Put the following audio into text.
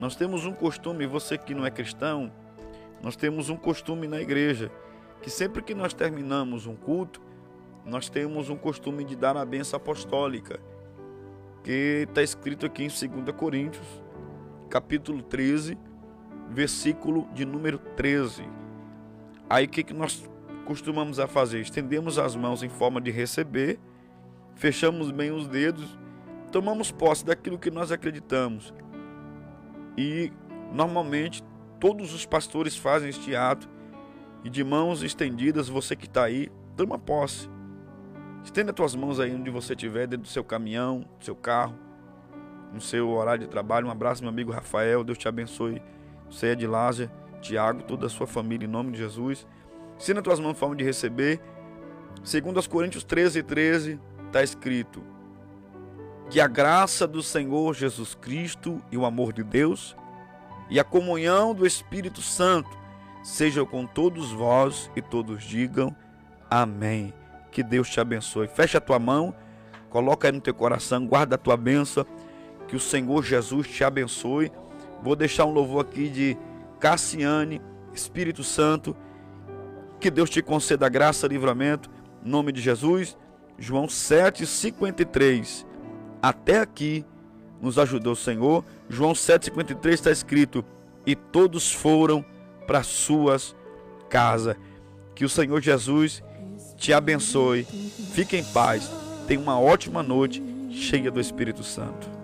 Nós temos um costume, você que não é cristão, nós temos um costume na igreja, que sempre que nós terminamos um culto, nós temos um costume de dar a bênção apostólica, que está escrito aqui em 2 Coríntios, capítulo 13, versículo de número 13. Aí o que nós costumamos a fazer? Estendemos as mãos em forma de receber, fechamos bem os dedos, tomamos posse daquilo que nós acreditamos. E normalmente todos os pastores fazem este ato, e de mãos estendidas, você que está aí, toma posse. Estenda as tuas mãos aí onde você estiver, dentro do seu caminhão, do seu carro, no seu horário de trabalho. Um abraço, meu amigo Rafael, Deus te abençoe. Você é de Lázaro, Tiago, toda a sua família, em nome de Jesus. Estenda as tuas mãos em forma de receber. 2 Coríntios 13, 13, está escrito: que a graça do Senhor Jesus Cristo e o amor de Deus e a comunhão do Espírito Santo seja com todos vós, e todos digam amém. Que Deus te abençoe. Fecha a tua mão, coloca aí no teu coração, guarda a tua bênção, que o Senhor Jesus te abençoe. Vou deixar um louvor aqui de Cassiane, Espírito Santo, que Deus te conceda graça e livramento, em nome de Jesus. João 7,53. Até aqui nos ajudou o Senhor. João 7,53 está escrito: e todos foram para suas casas. Que o Senhor Jesus te abençoe. Fique em paz. Tenha uma ótima noite cheia do Espírito Santo.